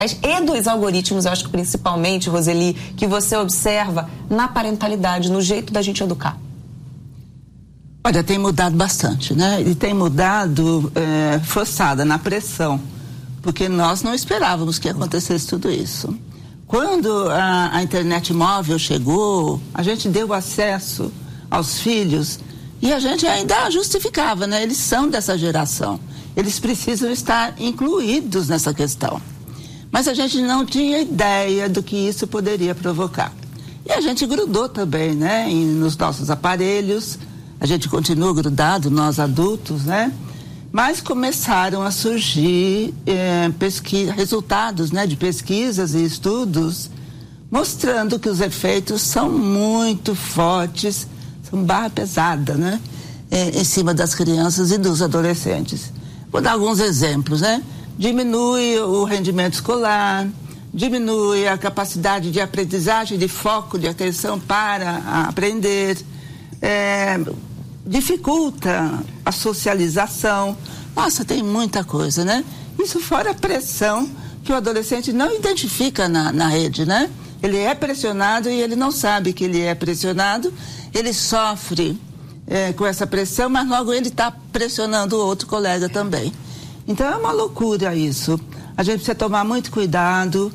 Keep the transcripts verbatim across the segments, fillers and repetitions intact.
e dos algoritmos, eu acho que principalmente, Roseli, que você observa na parentalidade, no jeito da gente educar? Olha, tem mudado bastante, né? E tem mudado é, forçada, na pressão, porque nós não esperávamos que acontecesse tudo isso. Quando a, a internet móvel chegou, a gente deu acesso aos filhos e a gente ainda justificava, né? Eles são dessa geração, eles precisam estar incluídos nessa questão. Mas a gente não tinha ideia do que isso poderia provocar. E a gente grudou também, né? E nos nossos aparelhos, a gente continua grudado, nós adultos, né? Mas começaram a surgir é, pesquisa, resultados, né, de pesquisas e estudos mostrando que os efeitos são muito fortes, são barra pesada, né? É, em cima das crianças e dos adolescentes. Vou dar alguns exemplos, né? Diminui o rendimento escolar, diminui a capacidade de aprendizagem, de foco, de atenção para aprender, é, dificulta a socialização. Nossa, tem muita coisa, né? Isso fora a pressão que o adolescente não identifica na, na rede, né? Ele é pressionado e ele não sabe que ele é pressionado, ele sofre é, com essa pressão, mas logo ele está pressionando o outro colega também. Então é uma loucura isso. A gente precisa tomar muito cuidado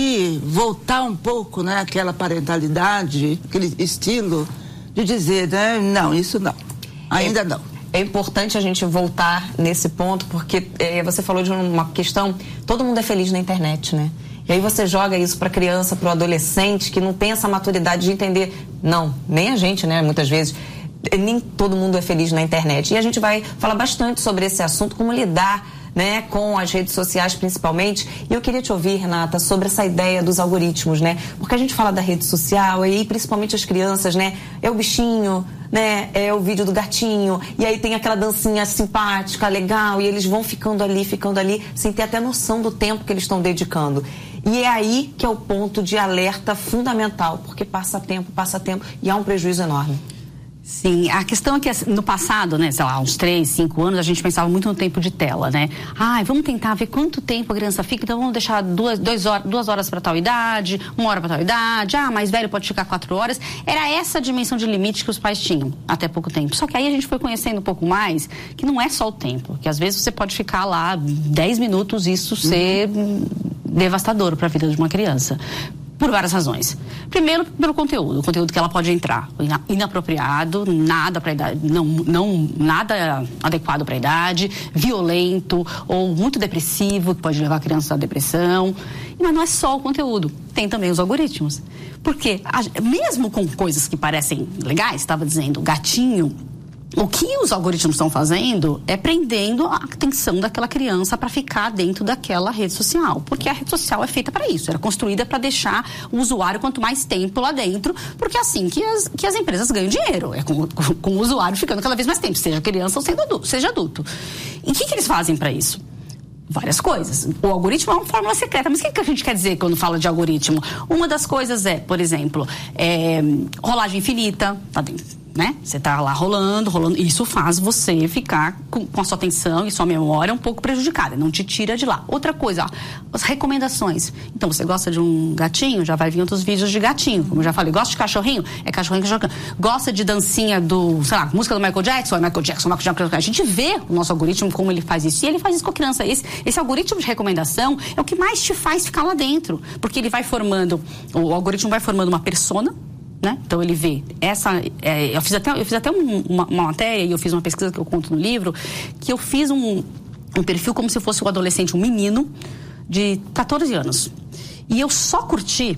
e voltar um pouco, né, aquela parentalidade, aquele estilo de dizer, né, não, isso não, ainda é, não. É importante a gente voltar nesse ponto, porque é, você falou de uma questão, todo mundo é feliz na internet, né? E aí você joga isso para a criança, para o adolescente, que não tem essa maturidade de entender, não, nem a gente, né, muitas vezes, nem todo mundo é feliz na internet. E a gente vai falar bastante sobre esse assunto, como lidar, né, com as redes sociais principalmente. E eu queria te ouvir, Renata, sobre essa ideia dos algoritmos, né? Porque a gente fala da rede social e aí, principalmente as crianças, né? É o bichinho, né? É o vídeo do gatinho. E aí tem aquela dancinha simpática, legal, e eles vão ficando ali, ficando ali, sem ter até noção do tempo que eles estão dedicando. E é aí que é o ponto de alerta fundamental, porque passa tempo, passa tempo e há um prejuízo enorme. Sim, a questão é que no passado, né, sei lá, uns três, cinco anos, a gente pensava muito no tempo de tela, né? Ah, vamos tentar ver quanto tempo a criança fica, então vamos deixar duas, dois horas, duas horas para tal idade, uma hora para tal idade, ah, mais velho pode ficar quatro horas. Era essa a dimensão de limite que os pais tinham até pouco tempo. Só que aí a gente foi conhecendo um pouco mais que não é só o tempo, que às vezes você pode ficar lá dez minutos e isso ser uhum. devastador para a vida de uma criança. Por várias razões. Primeiro, pelo conteúdo, o conteúdo que ela pode entrar, inapropriado, nada para idade, não, não nada adequado para a idade, violento ou muito depressivo, que pode levar a criança à depressão. Mas não é só o conteúdo, tem também os algoritmos. Porque a, mesmo com coisas que parecem legais, estava dizendo, gatinho, o que os algoritmos estão fazendo é prendendo a atenção daquela criança para ficar dentro daquela rede social. Porque a rede social é feita para isso, era construída para deixar o usuário quanto mais tempo lá dentro, porque é assim que as, que as empresas ganham dinheiro, é com, com, com o usuário ficando cada vez mais tempo, seja criança ou sendo adulto, seja adulto. E o que, que eles fazem para isso? Várias coisas. O algoritmo é uma fórmula secreta, mas o que, que a gente quer dizer quando fala de algoritmo? Uma das coisas é, por exemplo, é, rolagem infinita, tá dentro. Né? Você tá lá rolando, rolando, isso faz você ficar com, com a sua atenção e sua memória um pouco prejudicada, não te tira de lá. Outra coisa, ó, as recomendações. Então, você gosta de um gatinho, já vai vir outros vídeos de gatinho, como eu já falei. Gosta de cachorrinho? É cachorrinho, cachorrinho. Gosta de dancinha do, sei lá, música do Michael Jackson? É Michael Jackson, Michael Jackson. A gente vê o nosso algoritmo, como ele faz isso, e ele faz isso com a criança. Esse, esse algoritmo de recomendação é o que mais te faz ficar lá dentro, porque ele vai formando, o algoritmo vai formando uma persona, né? Então ele vê essa, é, eu fiz até, eu fiz até um, uma, uma matéria e eu fiz uma pesquisa que eu conto no livro, que eu fiz um, um perfil como se fosse um adolescente, um menino de catorze anos, e eu só curti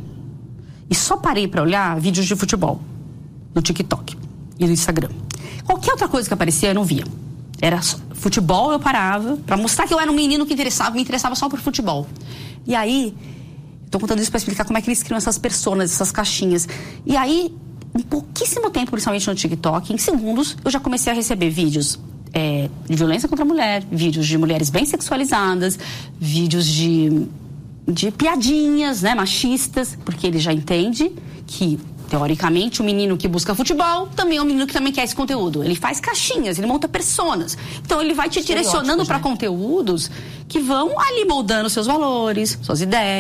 e só parei para olhar vídeos de futebol no TikTok e no Instagram. Qualquer outra coisa que aparecia eu não via, era só, futebol eu parava para mostrar que eu era um menino que interessava, me interessava só por futebol. E aí estou contando isso para explicar como é que eles criam essas personas, essas caixinhas. E aí, em pouquíssimo tempo, principalmente no TikTok, em segundos, eu já comecei a receber vídeos é, de violência contra a mulher, vídeos de mulheres bem sexualizadas, vídeos de, de piadinhas, né, machistas, porque ele já entende que teoricamente, o menino que busca futebol também é um menino que também quer esse conteúdo. Ele faz caixinhas, ele monta personas. Então, ele vai te direcionando para, né, conteúdos que vão ali moldando seus valores, suas ideias.